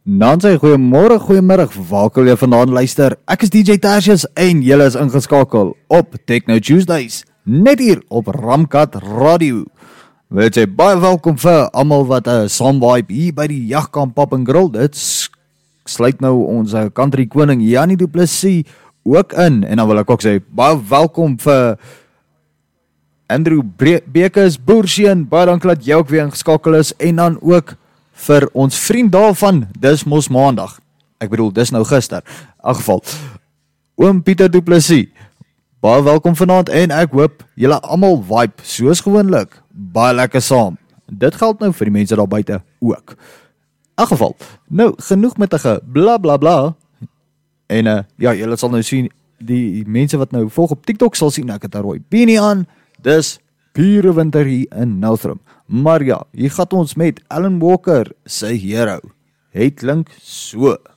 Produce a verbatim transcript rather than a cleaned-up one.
Nancy, goeiemôre, goeiemiddag, waar kan jy vandaan luister? Ek is D J Tertius en julle is ingeskakel op Techno Tuesdays, net hier op Ramkat Radio. Weet jy, baie welkom vir almal wat 'n uh, saamvibe hier by die Jagkamp Pub en Grill. Dit sluit nou ons uh, country koning Janie Du Plessis ook in, en dan wil ek ook sê, baie welkom vir Andrew Bekes, Boerseun, baie dankie dat jy ook weer ingeskakel is, en dan ook vir ons vriend daarvan, dis mos maandag, ek bedoel, dis nou gister, in elk geval, oom Pieter Du Plessis, baie welkom vanaand, en ek hoop, julle almal vibe, soos gewoonlik, baie lekker saam, dit geld nou vir die mense daar buite ook, in elk geval, nou, genoeg met die bla bla bla, en uh, ja, julle sal nou sien, die mense wat nou volg op TikTok sal sien, ek het 'n rooi beanie aan, dis pure winter hier in Northam. Maar ja, hier gaan ons met Alan Walker, sy hero. Het klink so.